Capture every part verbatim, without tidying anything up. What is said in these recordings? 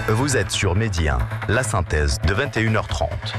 Vous êtes sur Midi un, la synthèse de vingt et une heures trente.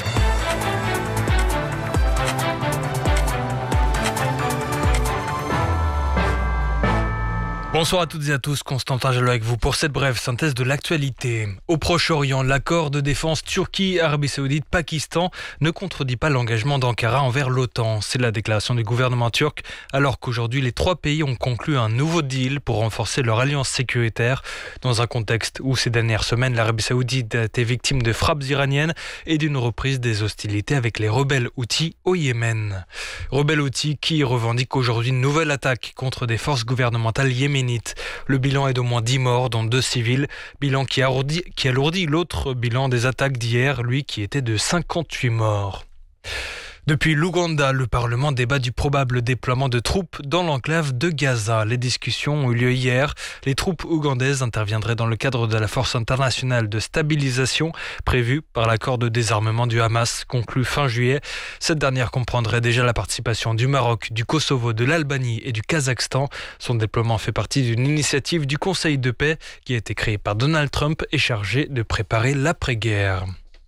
Bonsoir à toutes et à tous, Constantin Jallo avec vous pour cette brève synthèse de l'actualité. Au Proche-Orient, l'accord de défense Turquie, Arabie Saoudite, Pakistan ne contredit pas l'engagement d'Ankara envers l'OTAN. C'est la déclaration du gouvernement turc, alors qu'aujourd'hui les trois pays ont conclu un nouveau deal pour renforcer leur alliance sécuritaire, dans un contexte où ces dernières semaines l'Arabie Saoudite a été victime de frappes iraniennes et d'une reprise des hostilités avec les rebelles Houthis au Yémen. Rebelles Houthis qui revendiquent aujourd'hui une nouvelle attaque contre des forces gouvernementales yéménites. Le bilan est d'au moins dix morts, dont deux civils, bilan qui alourdit, qui alourdit l'autre bilan des attaques d'hier, lui qui était de cinquante-huit morts. Depuis l'Ouganda, le Parlement débat du probable déploiement de troupes dans l'enclave de Gaza. Les discussions ont eu lieu hier. Les troupes ougandaises interviendraient dans le cadre de la force internationale de stabilisation prévue par l'accord de désarmement du Hamas conclu fin juillet. Cette dernière comprendrait déjà la participation du Maroc, du Kosovo, de l'Albanie et du Kazakhstan. Son déploiement fait partie d'une initiative du Conseil de paix qui a été créée par Donald Trump et chargée de préparer l'après-guerre.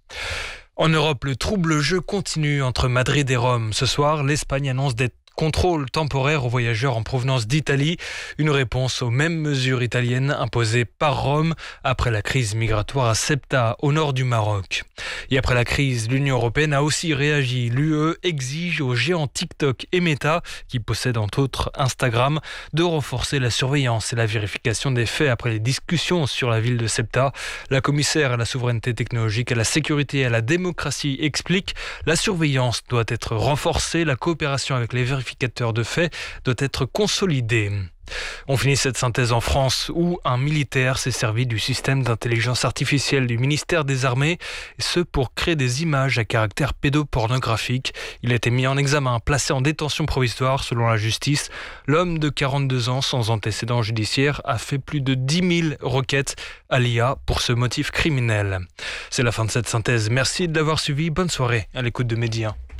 En Europe, le trouble jeu continue entre Madrid et Rome. Ce soir, l'Espagne annonce des contrôles temporaires aux voyageurs en provenance d'Italie. Une réponse aux mêmes mesures italiennes imposées par Rome après la crise migratoire à Ceuta, au nord du Maroc. Et après la crise, l'Union européenne a aussi réagi. L'U E exige aux géants TikTok et Meta, qui possèdent entre autres Instagram, de renforcer la surveillance et la vérification des faits après les discussions sur la ville de Ceuta. La commissaire à la souveraineté technologique, à la sécurité et à la démocratie explique « La surveillance doit être renforcée, la coopération avec les vérificateurs de faits doit être consolidée ». On finit cette synthèse en France où un militaire s'est servi du système d'intelligence artificielle du ministère des Armées, ce pour créer des images à caractère pédopornographique. Il a été mis en examen, placé en détention provisoire selon la justice. L'homme de quarante-deux ans sans antécédent judiciaire a fait plus de dix mille requêtes à l'I A pour ce motif criminel. C'est la fin de cette synthèse. Merci de l'avoir suivi. Bonne soirée à l'écoute de Midi un.